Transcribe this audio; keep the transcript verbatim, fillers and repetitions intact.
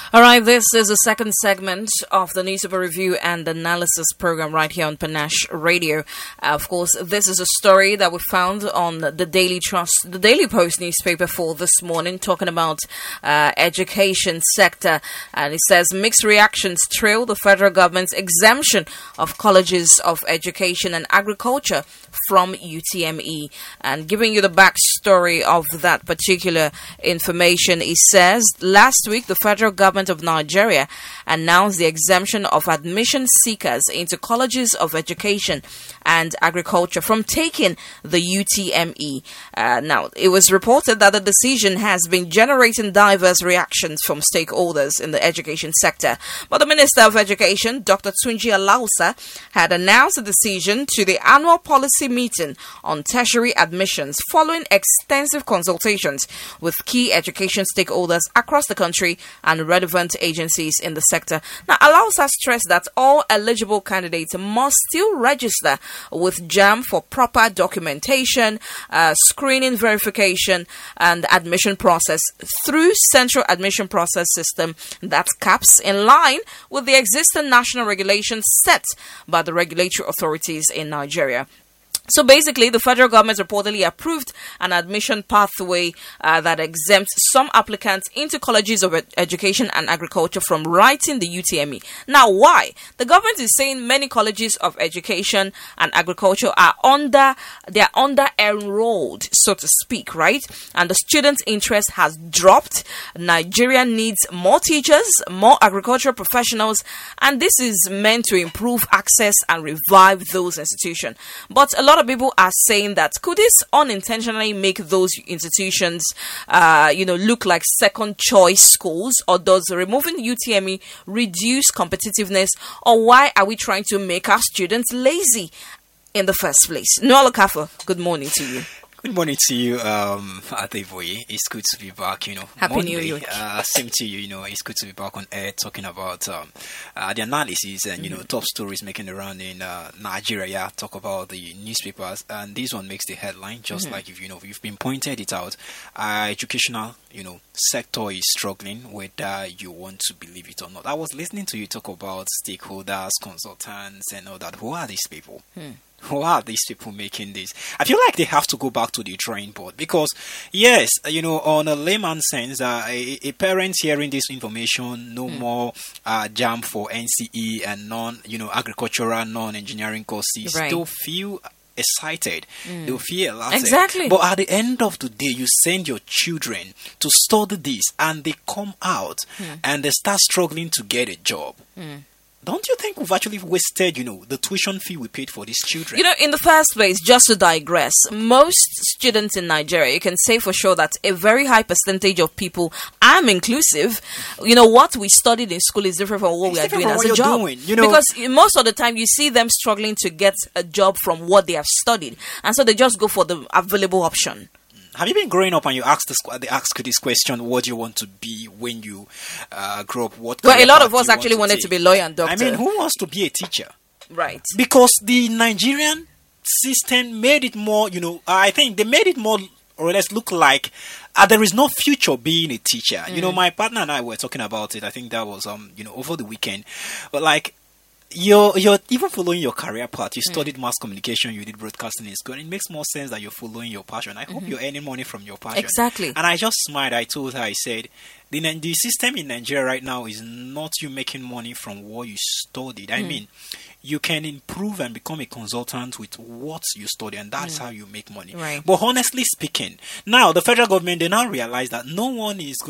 All right, this is the second segment of the Newspaper Review and Analysis program right here on Panache Radio. Uh, of course, this is a story that we found on the Daily Trust, the Daily Post newspaper for this morning, talking about uh, education sector. And it says mixed reactions trail the federal government's exemption of colleges of education and agriculture from U T M E. And giving you the backstory of that particular information, it says last week the federal government of Nigeria announced the exemption of admission seekers into colleges of education and agriculture from taking the U T M E. Uh, now, it was reported that the decision has been generating diverse reactions from stakeholders in the education sector. But the Minister of Education, Doctor Tunji Alausa, had announced the decision to the annual policy meeting on tertiary admissions following extensive consultations with key education stakeholders across the country and relevant agencies in the sector. Now, Alausa stressed that all eligible candidates must still register with JAMB for proper documentation, uh, screening, verification, and admission process through Central Admission Process System, that's CAPS, in line with the existing national regulations set by the regulatory authorities in Nigeria. So basically, the federal government reportedly approved an admission pathway uh, that exempts some applicants into colleges of ed- education and agriculture from writing the U T M E. Now, why? The government is saying many colleges of education and agriculture are under, they are under enrolled, so to speak, right? And the student interest has dropped. Nigeria needs more teachers, more agricultural professionals, and this is meant to improve access and revive those institutions. But a lot of people are saying that could this unintentionally make those institutions, uh, you know, look like second choice schools, or does removing U T M E reduce competitiveness, or why are we trying to make our students lazy in the first place? Noah Okafor, good morning to you. Good morning to you, um, Adevoye. It's good to be back, you know. Happy Monday, New Year. Uh, same to you, you know. It's good to be back on air talking about um, uh, the analysis and, you mm-hmm. know, top stories making the round in uh, Nigeria. Talk about the newspapers. And this one makes the headline, just mm-hmm. like, if you know, you've been pointed it out. Uh, educational, you know, sector is struggling, whether you want to believe it or not. I was listening to you talk about stakeholders, consultants, and all that. Who are these people? Hmm. Who are these people making this? I feel like they have to go back to the drawing board because, yes, you know, on a layman sense, uh, a, a parent hearing this information, no mm. more uh, JAMB for N C E and non, you know, agricultural, non-engineering courses, right. They'll feel excited. Mm. They'll feel elated. Exactly. But at the end of the day, you send your children to study this and they come out mm. and they start struggling to get a job. Mm. Don't you think we've actually wasted, you know, the tuition fee we paid for these children? You know, in the first place, just to digress, most students in Nigeria, you can say for sure that a very high percentage of people, I'm inclusive, you know, what we studied in school is different from what it's we are doing as a job. Doing, you know? Because most of the time, you see them struggling to get a job from what they have studied. And so they just go for the available option. Have you been growing up and you ask this, they ask you this question, what do you want to be when you uh, grow up? What well, a lot of us actually want wanted to, to be lawyer and doctor. I mean, who wants to be a teacher? Right. Because the Nigerian system made it more, you know, I think they made it more or less look like uh, there is no future being a teacher. Mm. You know, my partner and I were talking about it. I think that was, um, you know, over the weekend. But like, You're you're even following your career path. You studied mm. mass communication, you did broadcasting in school. And it makes more sense that you're following your passion. I hope mm-hmm. you're earning money from your passion. Exactly. And I just smiled. I told her, I said, the the system in Nigeria right now is not you making money from what you studied. Mm. I mean, you can improve and become a consultant with what you study, and that's mm. how you make money. Right. But honestly speaking, now the federal government, they now realize that no one is